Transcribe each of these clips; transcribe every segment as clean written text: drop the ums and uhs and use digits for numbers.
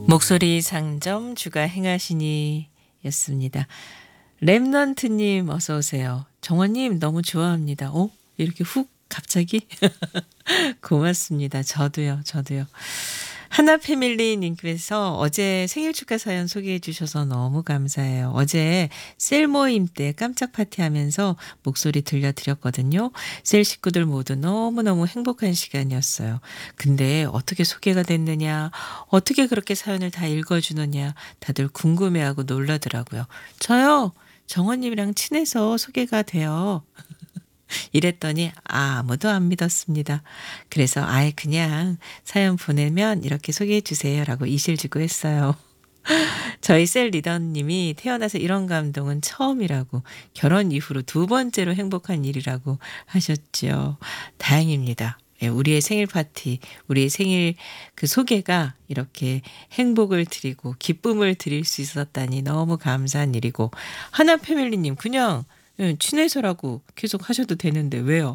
목소리 상점 주가 행하시니 였습니다. 랩넌트님 어서 오세요. 정원님 너무 좋아합니다. 이렇게 훅 갑자기? 고맙습니다. 저도요. 하나 패밀리님께서 어제 생일 축하 사연 소개해 주셔서 너무 감사해요. 어제 셀 모임 때 깜짝 파티하면서 목소리 들려드렸거든요. 셀 식구들 모두 너무너무 행복한 시간이었어요. 근데 어떻게 소개가 됐느냐, 어떻게 그렇게 사연을 다 읽어주느냐 다들 궁금해하고 놀라더라고요. 저요, 정원님이랑 친해서 소개가 돼요. 이랬더니 아무도 안 믿었습니다. 그래서 아예 그냥 사연 보내면 이렇게 소개해 주세요라고 이실직고 했어요. 저희 셀 리더님이 태어나서 이런 감동은 처음이라고, 결혼 이후로 두 번째로 행복한 일이라고 하셨죠. 다행입니다. 예, 우리의 생일 파티, 우리의 생일 그 소개가 이렇게 행복을 드리고 기쁨을 드릴 수 있었다니 너무 감사한 일이고, 하나 패밀리님 그냥 친해서라고 계속 하셔도 되는데 왜요?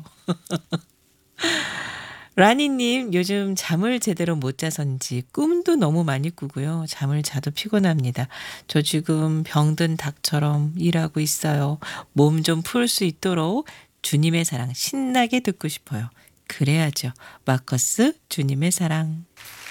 라니님 요즘 잠을 제대로 못 자선지 꿈도 너무 많이 꾸고요. 잠을 자도 피곤합니다. 저 지금 병든 닭처럼 일하고 있어요. 몸 좀 풀 수 있도록 주님의 사랑 신나게 듣고 싶어요. 그래야죠. 마커스 주님의 사랑.